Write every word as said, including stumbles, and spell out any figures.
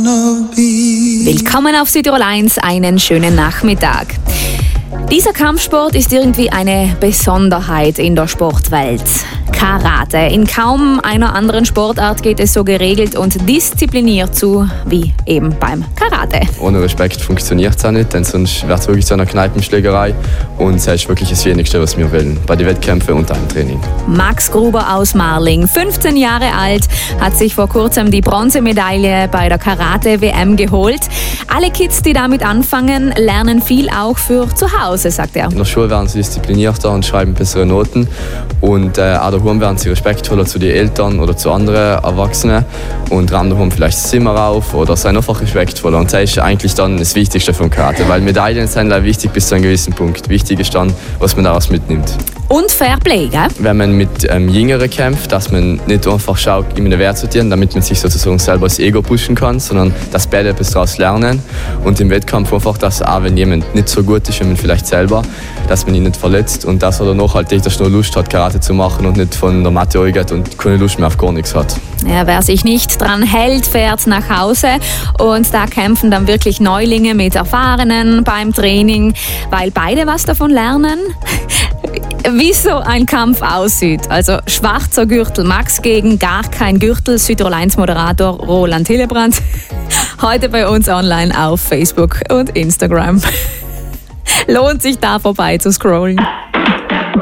wanna be. Willkommen auf Südtirol eins, einen schönen Nachmittag. Dieser Kampfsport ist irgendwie eine Besonderheit in der Sportwelt. Karate. In kaum einer anderen Sportart geht es so geregelt und diszipliniert zu wie eben beim Karate. Ohne Respekt funktioniert es auch nicht, denn sonst wäre es wirklich so eine Kneipenschlägerei und es ist wirklich das Wenigste, was wir wollen, bei den Wettkämpfen und beim Training. Max Gruber aus Marling, fünfzehn Jahre alt, hat sich vor kurzem die Bronzemedaille bei der Karate-W M geholt. Alle Kids, die damit anfangen, lernen viel auch für zu Hause, sagt er. In der Schule werden sie disziplinierter und schreiben bessere Noten und äh, auch daheim werden sie respektvoller zu den Eltern oder zu anderen Erwachsenen und räumen daheim vielleicht das Zimmer auf oder sind einfach respektvoller. Und das ist eigentlich dann das Wichtigste vom Karate, weil Medaillen sind wichtig bis zu einem gewissen Punkt. Wichtig ist dann, was man daraus mitnimmt. Und Fairplay, gell? Wenn man mit ähm, Jüngeren kämpft, dass man nicht einfach schaut, ihm einen Wert zu tun, damit man sich sozusagen selber das Ego pushen kann, sondern dass beide etwas daraus lernen. Und im Wettkampf einfach, dass auch wenn jemand nicht so gut ist wie man vielleicht selber, dass man ihn nicht verletzt und dass er danach halt echt nur Lust hat, Karate zu machen und nicht von der Matte reingeht und keine Lust mehr auf gar nichts hat. Ja, wer sich nicht dran hält, fährt nach Hause und da kämpfen dann wirklich Neulinge mit Erfahrenen beim Training, weil beide was davon lernen. Wie so ein Kampf aussieht. Also schwarzer Gürtel Max gegen gar kein Gürtel. Südtirol eins Moderator Roland Hillebrand. Heute bei uns online auf Facebook und Instagram. Lohnt sich da vorbei zu scrollen.